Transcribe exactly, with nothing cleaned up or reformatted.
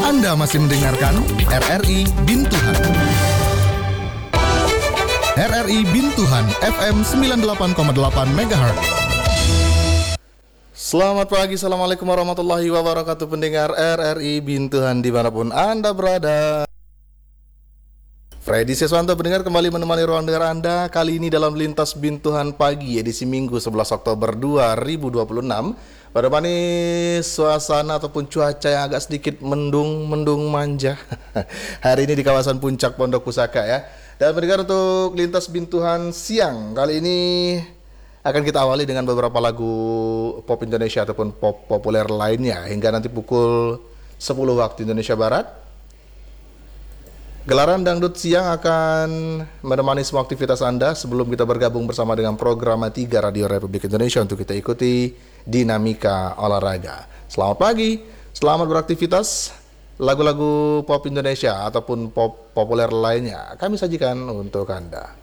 Anda masih mendengarkan R R I Bintuhan. R R I Bintuhan F M sembilan puluh delapan koma delapan megahertz. Selamat pagi, Assalamualaikum warahmatullahi wabarakatuh. Pendengar R R I Bintuhan dimanapun Anda berada. Freddy Seswanto pendengar kembali menemani ruang dengar Anda. Kali ini dalam Lintas Bintuhan Pagi edisi Minggu sebelas Oktober dua ribu dua puluh enam. Pada manis suasana ataupun cuaca yang agak sedikit mendung-mendung manja hari ini di kawasan Puncak Pondok Pusaka ya. Dan pendengar untuk Lintas Bintuhan siang kali ini akan kita awali dengan beberapa lagu pop Indonesia ataupun pop populer lainnya hingga nanti pukul sepuluh waktu Indonesia Barat. Gelaran Dangdut Siang akan menemani semua aktivitas Anda sebelum kita bergabung bersama dengan program tiga Radio Republik Indonesia untuk kita ikuti dinamika olahraga. Selamat pagi, selamat beraktivitas. Lagu-lagu pop Indonesia ataupun pop populer lainnya kami sajikan untuk Anda.